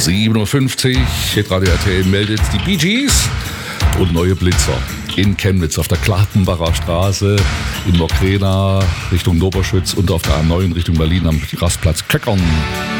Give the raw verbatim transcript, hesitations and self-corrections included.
sieben Uhr fünfzig, Hitradio R T L meldet die Bee Gees und neue Blitzer in Chemnitz auf der Klartenbacher Straße, in Mokrena Richtung Noberschütz und auf der A neun Richtung Berlin am Rastplatz Köckern.